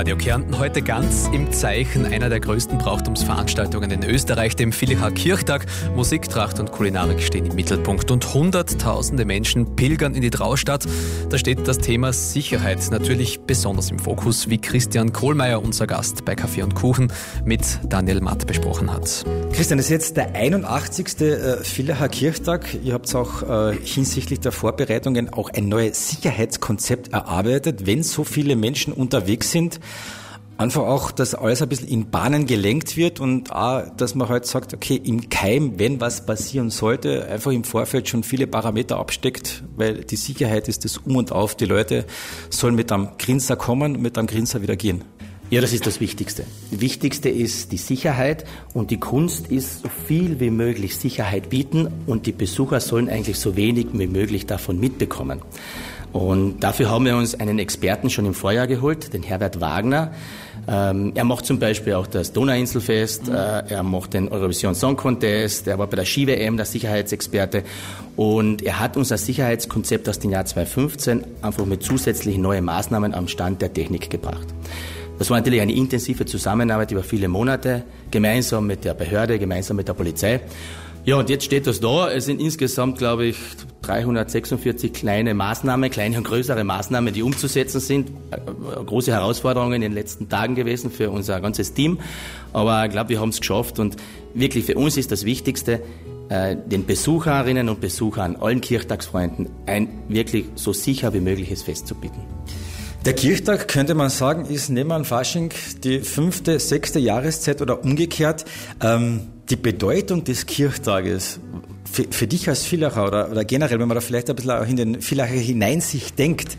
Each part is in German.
Radio Kärnten heute ganz im Zeichen einer der größten Brauchtumsveranstaltungen in Österreich, dem Villachar Kirchtag. Musik, Tracht und Kulinarik stehen im Mittelpunkt und Hunderttausende Menschen pilgern in die Traustadt. Da steht das Thema Sicherheit natürlich besonders im Fokus, wie Christian Kohlmeier, unser Gast bei Kaffee und Kuchen, mit Daniel Matt besprochen hat. Christian, das ist jetzt der 81. Villachar Kirchtag. Ihr habt auch hinsichtlich der Vorbereitungen auch ein neues Sicherheitskonzept erarbeitet, wenn so viele Menschen unterwegs sind. Einfach auch, dass alles ein bisschen in Bahnen gelenkt wird und auch, dass man halt sagt, okay, im Keim, wenn was passieren sollte, einfach im Vorfeld schon viele Parameter absteckt, weil die Sicherheit ist das Um und Auf. Die Leute sollen mit einem Grinser kommen und mit einem Grinser wieder gehen. Ja, das ist das Wichtigste. Das Wichtigste ist die Sicherheit und die Kunst ist, so viel wie möglich Sicherheit bieten und die Besucher sollen eigentlich so wenig wie möglich davon mitbekommen. Und dafür haben wir uns einen Experten schon im Vorjahr geholt, den Herbert Wagner. Er macht zum Beispiel auch das Donauinselfest, er macht den Eurovision Song Contest, er war bei der Ski-WM der Sicherheitsexperte und er hat uns das Sicherheitskonzept aus dem Jahr 2015 einfach mit zusätzlichen neuen Maßnahmen am Stand der Technik gebracht. Das war natürlich eine intensive Zusammenarbeit über viele Monate, gemeinsam mit der Behörde, gemeinsam mit der Polizei. Ja, und jetzt steht das da. Es sind insgesamt, glaube ich, 346 kleine und größere Maßnahmen, die umzusetzen sind. Große Herausforderungen in den letzten Tagen gewesen für unser ganzes Team. Aber ich glaube, wir haben es geschafft. Und wirklich für uns ist das Wichtigste, den Besucherinnen und Besuchern, allen Kirchtagsfreunden, ein wirklich so sicher wie mögliches Fest zu bieten. Der Kirchtag, könnte man sagen, ist neben dem Fasching die 5., 6. Jahreszeit oder umgekehrt. Die Bedeutung des Kirchtages für dich als Villacher oder generell, wenn man da vielleicht ein bisschen auch in den Villacher hinein sich denkt,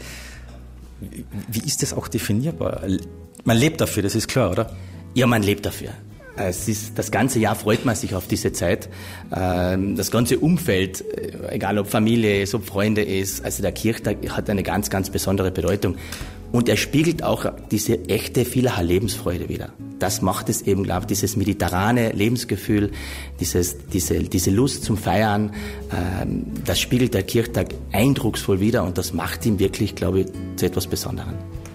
wie ist das auch definierbar? Man lebt dafür, das ist klar, oder? Ja, man lebt dafür. Das ganze Jahr freut man sich auf diese Zeit. Das ganze Umfeld, egal ob Familie ist, ob Freunde ist, also der Kirchtag hat eine ganz, ganz besondere Bedeutung. Und er spiegelt auch diese echte Villacher Lebensfreude wider. Das macht es eben, glaube ich, dieses mediterrane Lebensgefühl, diese Lust zum Feiern, das spiegelt der Kirchtag eindrucksvoll wider und das macht ihn wirklich, glaube ich, zu etwas Besonderem.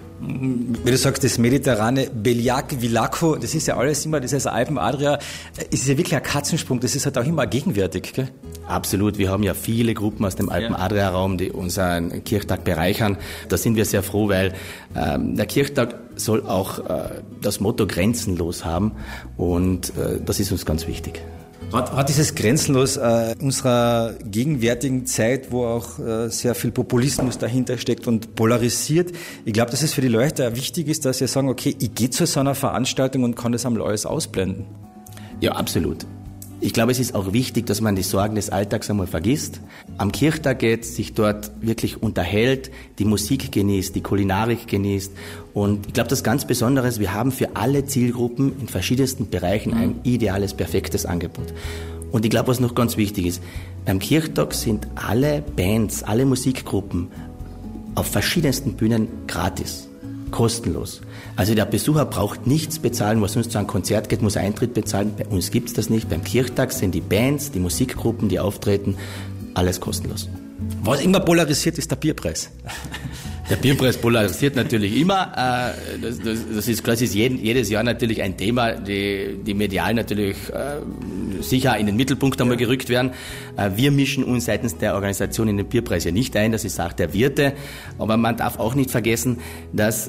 Wie du sagst, das mediterrane Beljac, Villaco, das ist ja alles immer, das heißt Alpen, Adria, es ist ja wirklich ein Katzensprung, das ist halt auch immer gegenwärtig, gell? Absolut, wir haben ja viele Gruppen aus dem Alpen-Adria-Raum, die unseren Kirchtag bereichern. Da sind wir sehr froh, weil der Kirchtag soll auch das Motto grenzenlos haben und das ist uns ganz wichtig. Hat dieses Grenzenlos unserer gegenwärtigen Zeit, wo auch sehr viel Populismus dahinter steckt und polarisiert, ich glaube, dass es für die Leute wichtig ist, dass sie sagen, okay, ich gehe zu so einer Veranstaltung und kann das einmal alles ausblenden. Ja, absolut. Ich glaube, es ist auch wichtig, dass man die Sorgen des Alltags einmal vergisst. Am Kirchtag geht, sich dort wirklich unterhält, die Musik genießt, die Kulinarik genießt. Und ich glaube, das ganz Besondere ist, wir haben für alle Zielgruppen in verschiedensten Bereichen ein ideales, perfektes Angebot. Und ich glaube, was noch ganz wichtig ist, beim Kirchtag sind alle Bands, alle Musikgruppen auf verschiedensten Bühnen gratis. Kostenlos. Also der Besucher braucht nichts bezahlen, was sonst zu einem Konzert geht, muss Eintritt bezahlen. Bei uns gibt's das nicht. Beim Kirchtag sind die Bands, die Musikgruppen, die auftreten, alles kostenlos. Was immer polarisiert, ist der Bierpreis. Der Bierpreis polarisiert natürlich immer. Das ist jedes Jahr natürlich ein Thema, die medial natürlich sicher in den Mittelpunkt einmal gerückt werden. Wir mischen uns seitens der Organisation in den Bierpreis ja nicht ein, das ist Sache der Wirte. Aber man darf auch nicht vergessen, dass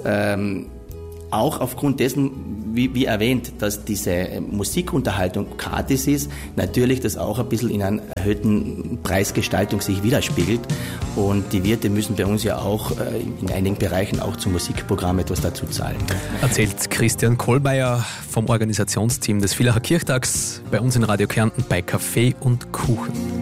auch aufgrund dessen, wie erwähnt, dass diese Musikunterhaltung gratis ist, natürlich das auch ein bisschen in einer erhöhten Preisgestaltung sich widerspiegelt. Und die Wirte müssen bei uns ja auch in einigen Bereichen auch zum Musikprogramm etwas dazu zahlen. Erzählt Christian Kohlmeier vom Organisationsteam des Villacher Kirchtags bei uns in Radio Kärnten bei Kaffee und Kuchen.